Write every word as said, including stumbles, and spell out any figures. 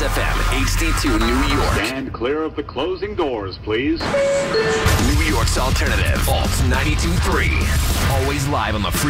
F M, H D two, New York. Stand clear of the closing doors, please. New York's alternative, Alt ninety-two point three. Always live on the free